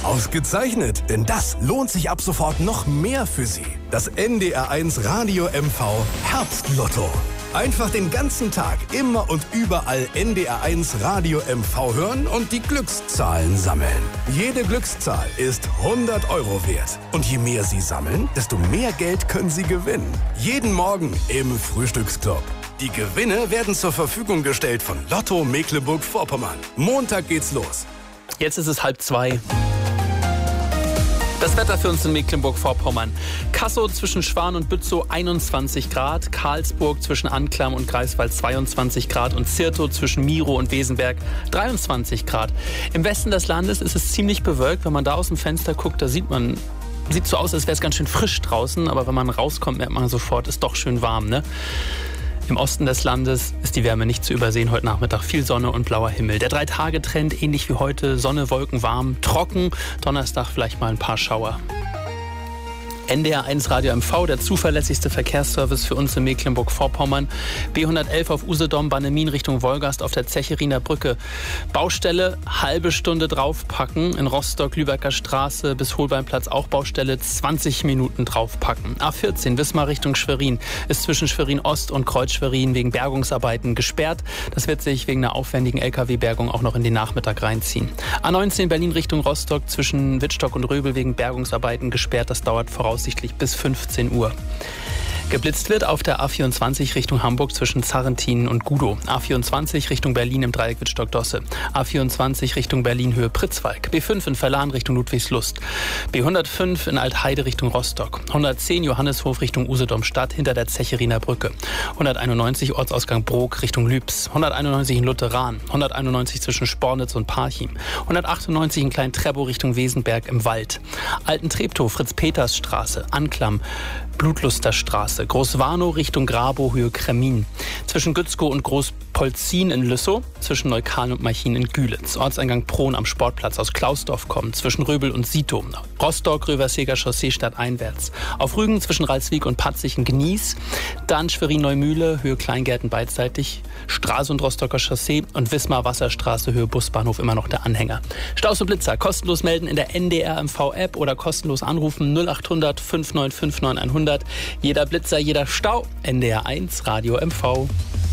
Ausgezeichnet, denn das lohnt sich ab sofort noch mehr für Sie. Das NDR1 Radio MV Herbstlotto. Einfach den ganzen Tag, immer und überall NDR1 Radio MV hören und die Glückszahlen sammeln. Jede Glückszahl ist 100 € wert. Und je mehr Sie sammeln, desto mehr Geld können Sie gewinnen. Jeden Morgen im Frühstücksclub. Die Gewinne werden zur Verfügung gestellt von Lotto Mecklenburg-Vorpommern. Montag geht's los. Jetzt ist es 1:30. Das Wetter für uns in Mecklenburg-Vorpommern. Kassow zwischen Schwan und Bützow 21 Grad, Karlsburg zwischen Anklam und Greifswald 22 Grad und Zirtow zwischen Mirow und Wesenberg 23 Grad. Im Westen des Landes ist es ziemlich bewölkt. Wenn man da aus dem Fenster guckt, da sieht so aus, als wäre es ganz schön frisch draußen. Aber wenn man rauskommt, merkt man sofort, ist doch schön warm, ne? Im Osten des Landes ist die Wärme nicht zu übersehen. Heute Nachmittag viel Sonne und blauer Himmel. Der 3-Tage-Trend ähnlich wie heute. Sonne, Wolken, warm, trocken. Donnerstag vielleicht mal ein paar Schauer. NDR1 Radio MV, der zuverlässigste Verkehrsservice für uns in Mecklenburg-Vorpommern. B111 auf Usedom, Bannemin Richtung Wolgast auf der Zechiriner Brücke. Baustelle, halbe Stunde draufpacken. In Rostock, Lübecker Straße bis Holbeinplatz auch Baustelle, 20 Minuten draufpacken. A14, Wismar Richtung Schwerin, ist zwischen Schwerin Ost und Kreuz Schwerin wegen Bergungsarbeiten gesperrt. Das wird sich wegen einer aufwendigen LKW-Bergung auch noch in den Nachmittag reinziehen. A19, Berlin Richtung Rostock, zwischen Wittstock und Röbel wegen Bergungsarbeiten gesperrt. Das dauert voraussichtlich bis 15 Uhr. Geblitzt wird auf der A24 Richtung Hamburg zwischen Zarrentin und Gudow. A24 Richtung Berlin im Dreieck Wittstock-Dosse. A24 Richtung Berlin Höhe Pritzwalk. B5 in Verlan Richtung Ludwigslust. B105 in Altheide Richtung Rostock. 110 Johanneshof Richtung Usedom-Stadt hinter der Zechiriner Brücke. 191 Ortsausgang Brok Richtung Lübs. 191 in Lutheran. 191 zwischen Spornitz und Parchim. 198 in Klein-Treppow Richtung Wesenberg im Wald. Alten-Treptow, Fritz-Peters-Straße, Anklam, Blutlusterstraße, Großwarnow Richtung Grabow, Höhe Kremin. Zwischen Gützkow und Großpolzin in Lüssow, zwischen Neukalen und Malchin in Gülitz. Ortseingang Prohn am Sportplatz aus Klausdorf kommt, zwischen Röbel und Sitow. Rostock, Röverseger Chaussee stadteinwärts. Auf Rügen zwischen Ralswiek und Patzig in Gnies. Dann Schwerin-Neumühle, Höhe Kleingärten beidseitig. Stralsund Rostocker Chaussee und Wismar Wasserstraße, Höhe Busbahnhof immer noch der Anhänger. Staus und Blitzer kostenlos melden in der NDR MV App oder kostenlos anrufen 0800 5959 100. Jeder Blitzer, jeder Stau. NDR1 Radio MV.